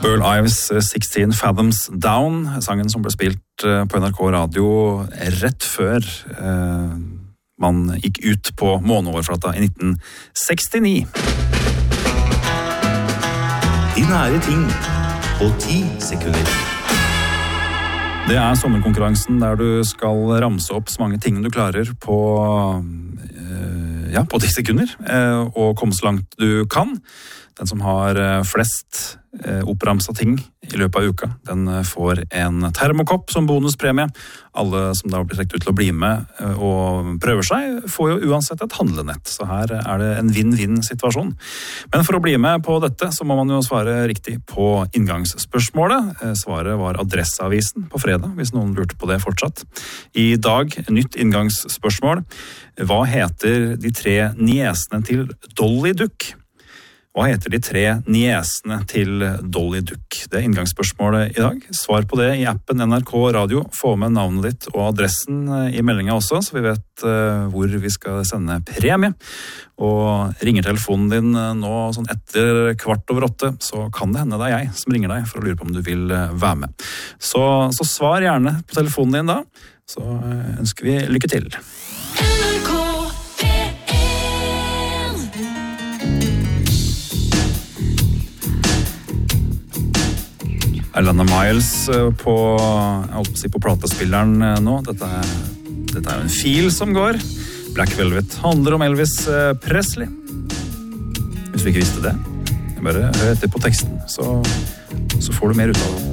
Burl Ives 16 Fathoms Down, sangen som ble spilt på NRK Radio rett før man gikk ut på måneoverflata i 1969. De nære ting på 10 sekunder. Det sommerkonkurransen der du skal ramse opp så mange ting du klarer på 10 sekunder, og komme så langt du kan. Den som har flest oppramsa ting i løpet av uka, den får en termokopp som bonuspremie. Alle som da blir trekt ut til å bli med og prøver seg, får jo uansett et handlenett. Så her det en vinn-vinn-situasjon. Men for å bli med på dette, så må man jo svare riktig på inngangsspørsmålet. Svaret var Adresseavisen på fredag, hvis noen lurte på det fortsatt. I dag, nytt inngangsspørsmål. Hva heter de 3 niesene til Dolly Duck? Hva heter de 3 niesene til Dolly Duck? Det inngangsspørsmålet i dag. Svar på det i appen NRK Radio. Få med navnet ditt og adressen i meldingen også, så vi vet hvor vi skal sende premie. Og ringer telefonen din nå sånn etter 7:15, så kan det hende det jeg som ringer deg for å lure på om du vil være med. Så svar gjerne på telefonen din da, så ønsker vi lykke til. Alana Miles på platespilleren nå. Dette jo en fil som går. Black Velvet handler om Elvis Presley. Hvis vi ikke visste det, bare hør etter på teksten, så får du mer ut av det.